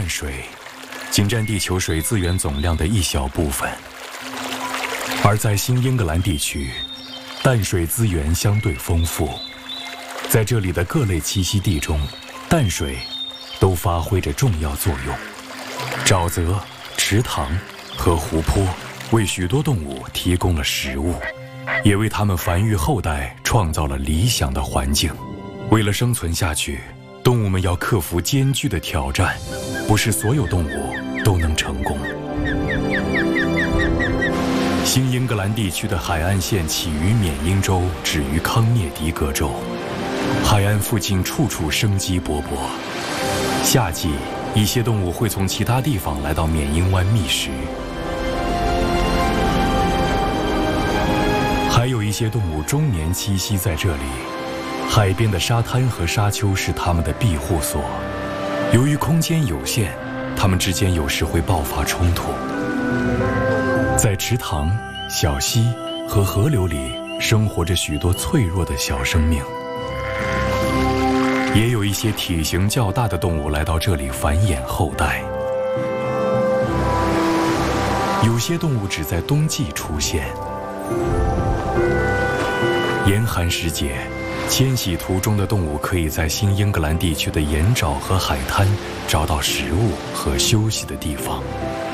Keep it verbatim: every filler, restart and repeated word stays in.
淡水仅占地球水资源总量的一小部分，而在新英格兰地区，淡水资源相对丰富。在这里的各类栖息地中，淡水都发挥着重要作用。沼泽、池塘和湖泊为许多动物提供了食物，也为它们繁育后代创造了理想的环境。为了生存下去，动物们要克服艰巨的挑战，不是所有动物都能成功。新英格兰地区的海岸线起于缅因州，止于康涅狄格州。海岸附近处处生机勃勃。夏季，一些动物会从其他地方来到缅因湾觅食。还有一些动物终年栖息在这里。海边的沙滩和沙丘是它们的庇护所。由于空间有限，它们之间有时会爆发冲突。在池塘、小溪和河流里生活着许多脆弱的小生命。也有一些体型较大的动物来到这里繁衍后代。有些动物只在冬季出现。严寒时节，迁徙途中的动物可以在新英格兰地区的盐沼和海滩找到食物和休息的地方。